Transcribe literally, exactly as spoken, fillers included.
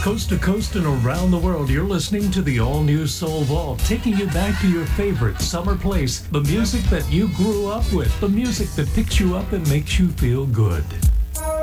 Coast to coast and around the world, you're listening to the all-new Soul Vault, taking you back to your favorite summer place, the music that you grew up with, the music that picks you up and makes you feel good.